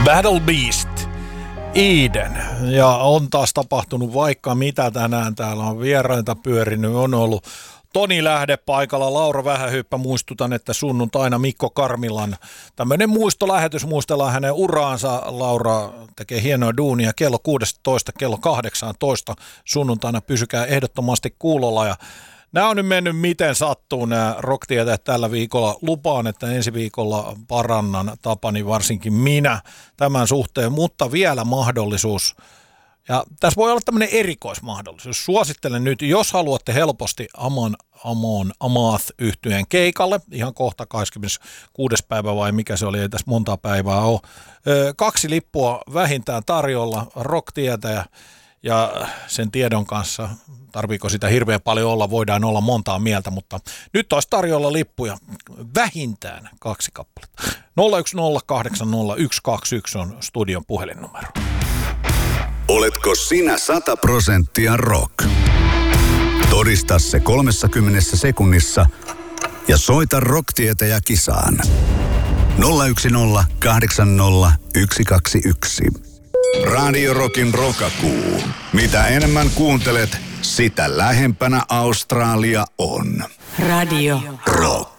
Battle Beast, Eden. Ja on taas tapahtunut vaikka mitä tänään. Täällä on vieraita pyörinyt, on ollut Toni Lähde paikalla, Laura Vähähyyppä. Muistutan, että sunnuntaina Mikko Karmilan tämmöinen muistolähetys, muistellaan hänen uraansa. Laura tekee hienoa duunia kello 16, kello 18 sunnuntaina. Pysykää ehdottomasti kuulolla. Ja nämä on nyt mennyt miten sattuu nämä rocktieteet tällä viikolla. Lupaan, että ensi viikolla parannan tapani, varsinkin minä tämän suhteen, mutta vielä mahdollisuus. Ja tässä voi olla tämmöinen erikoismahdollisuus. Suosittelen nyt, jos haluatte helposti Amon Amarth-yhtyeen keikalle, ihan kohta 26. päivä vai mikä se oli, ei tässä montaa päivää ole. 2 lippua vähintään tarjolla, rocktietäjä ja sen tiedon kanssa. Tarviiko sitä hirveän paljon olla, voidaan olla montaa mieltä, mutta nyt olisi tarjolla lippuja vähintään 2 kappaletta. 010800121 on studion puhelinnumero. Oletko sinä 100% rock? Todista se 30 sekunnissa ja soita rocktietäjä kisaan. 010800121. Radio Rockin rokakuu. Mitä enemmän kuuntelet, sitä lähempänä Australia on. Radio Rock.